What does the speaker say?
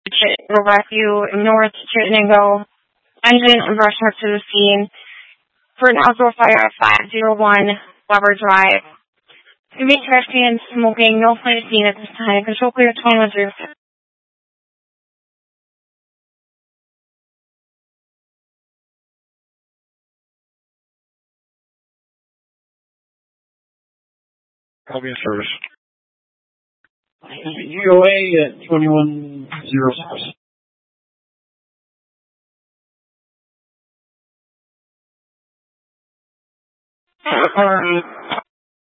will rescue North Chittenango engine and rush her to the scene for an outdoor fire at 501 Weber Drive. Three trash cans, smoking, no flight scene at this time. Control clear 21 through. I'll be in service. UOA at 2106.